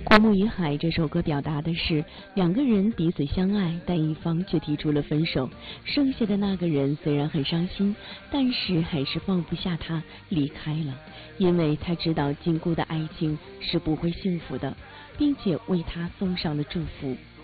《枯木与海》这首歌表达的是两个人彼此相爱，但一方却提出了分手。剩下的那个人虽然很伤心，但是还是放不下他，离开了，因为他知道禁锢的爱情是不会幸福的，并且为他送上了祝福。